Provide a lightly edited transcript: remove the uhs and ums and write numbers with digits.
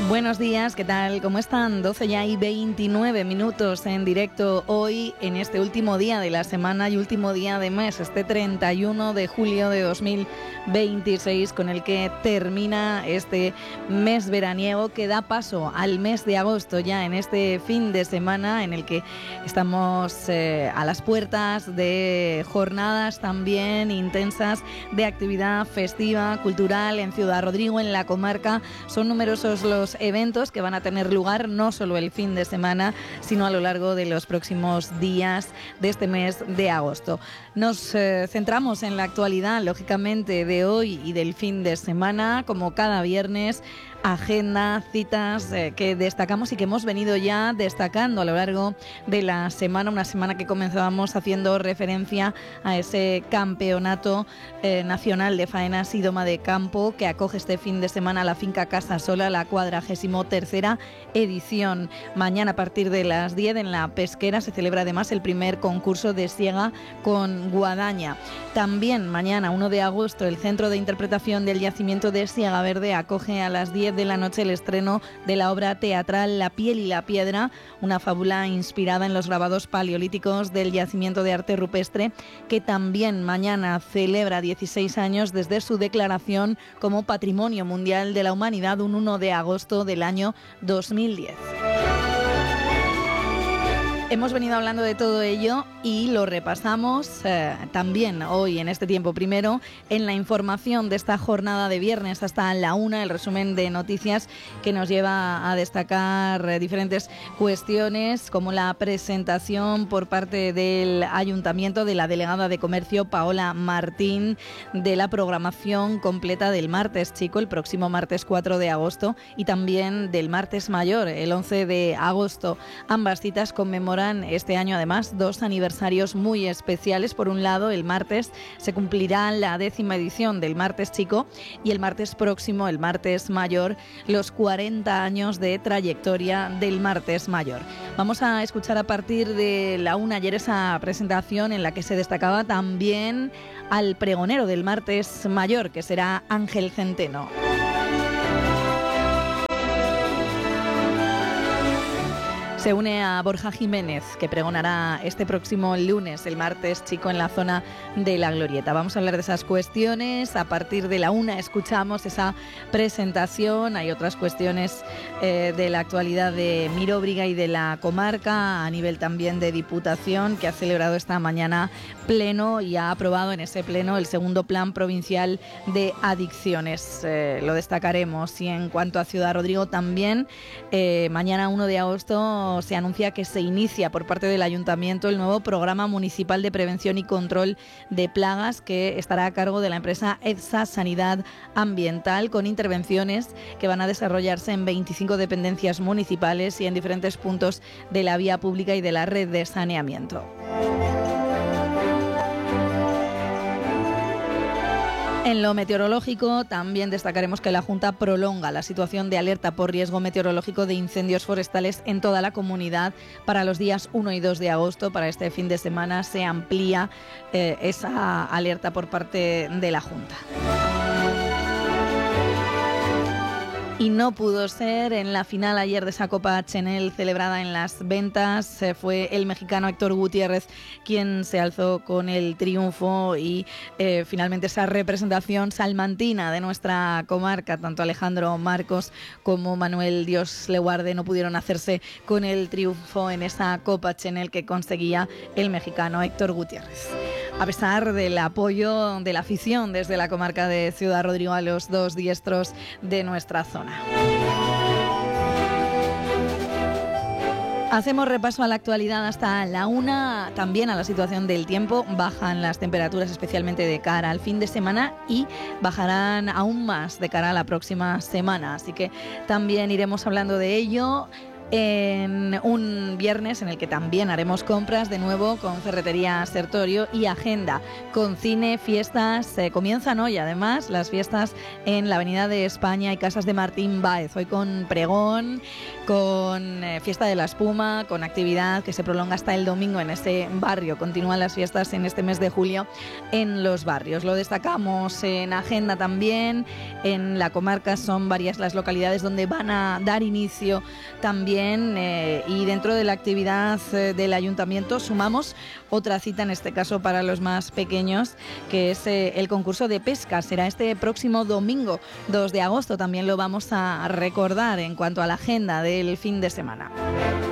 Buenos días, ¿qué tal? ¿Cómo están? 12 ya y 29 minutos en directo hoy, en este último día de la semana y último día de mes, este 31 de julio de 2026, con el que termina este mes veraniego que da paso al mes de agosto, ya en este fin de semana en el que estamos a las puertas de jornadas también intensas de actividad festiva, cultural en Ciudad Rodrigo, en la comarca. Son numerosos los eventos que van a tener lugar no solo el fin de semana, sino a lo largo de los próximos días de este mes de agosto. Nos centramos en la actualidad, lógicamente, de hoy y del fin de semana, como cada viernes. Agenda, citas que destacamos y que hemos venido ya destacando a lo largo de la semana, una semana que comenzábamos haciendo referencia a ese campeonato nacional de faenas y doma de campo que acoge este fin de semana la finca Casa Sola, la 43ª edición. Mañana a partir de las 10 en la Pesquera se celebra además el primer concurso de siega con guadaña. También mañana 1 de agosto el Centro de Interpretación del Yacimiento de Siega Verde acoge a las 10 de la noche el estreno de la obra teatral La piel y la piedra, una fábula inspirada en los grabados paleolíticos del Yacimiento de Arte Rupestre, que también mañana celebra 16 años desde su declaración como Patrimonio Mundial de la Humanidad, un 1 de agosto del año 2010. Hemos venido hablando de todo ello y lo repasamos también hoy en este tiempo. Primero, en la información de esta jornada de viernes hasta la 1, el resumen de noticias que nos lleva a destacar diferentes cuestiones, como la presentación por parte del Ayuntamiento de la delegada de Comercio, Paola Martín, de la programación completa del Martes Chico, el próximo martes 4 de agosto, y también del Martes Mayor, el 11 de agosto. Ambas citas conmemoran este año además 2 aniversarios muy especiales. Por un lado, el martes se cumplirá la 10ª edición del Martes Chico y el martes próximo, el Martes Mayor, los 40 años de trayectoria del Martes Mayor. Vamos a escuchar a partir de la 1 ayer esa presentación en la que se destacaba también al pregonero del Martes Mayor, que será Ángel Centeno. Se une a Borja Jiménez, que pregonará este próximo lunes, el Martes Chico, en la zona de la Glorieta. Vamos a hablar de esas cuestiones. A partir de la 1 escuchamos esa presentación. Hay otras cuestiones de la actualidad de Miróbriga y de la comarca, a nivel también de Diputación, que ha celebrado esta mañana pleno y ha aprobado en ese pleno el segundo Plan Provincial de Adicciones. Lo destacaremos. Y en cuanto a Ciudad Rodrigo también, mañana 1 de agosto se anuncia que se inicia por parte del Ayuntamiento el nuevo Programa Municipal de Prevención y Control de Plagas, que estará a cargo de la empresa EFSA Sanidad Ambiental, con intervenciones que van a desarrollarse en 25 dependencias municipales y en diferentes puntos de la vía pública y de la red de saneamiento. En lo meteorológico también destacaremos que la Junta prolonga la situación de alerta por riesgo meteorológico de incendios forestales en toda la comunidad para los días 1 y 2 de agosto. Para este fin de semana se amplía esa alerta por parte de la Junta. Y no pudo ser. En la final ayer de esa Copa Chenel celebrada en Las Ventas, fue el mexicano Héctor Gutiérrez quien se alzó con el triunfo y finalmente esa representación salmantina de nuestra comarca, tanto Alejandro Marcos como Manuel Dios le guarde, no pudieron hacerse con el triunfo en esa Copa Chenel que conseguía el mexicano Héctor Gutiérrez. A pesar del apoyo de la afición desde la comarca de Ciudad Rodrigo a los 2 diestros de nuestra zona. Hacemos repaso a la actualidad hasta la 1, también a la situación del tiempo. Bajan las temperaturas especialmente de cara al fin de semana y bajarán aún más de cara a la próxima semana, así que también iremos hablando de ello. en un viernes en el que también haremos compras de nuevo con Ferretería Sertorio y agenda con cine, fiestas. Comienzan hoy además las fiestas en la Avenida de España y Casas de Martín Báez, hoy con pregón, con fiesta de la espuma, con actividad que se prolonga hasta el domingo en ese barrio. Continúan las fiestas en este mes de julio en los barrios. Lo destacamos en agenda también. En la comarca son varias las localidades donde van a dar inicio también y dentro de la actividad del ayuntamiento sumamos otra cita, en este caso para los más pequeños, que es el concurso de pesca. Será este próximo domingo 2 de agosto. También lo vamos a recordar en cuanto a la agenda del fin de semana.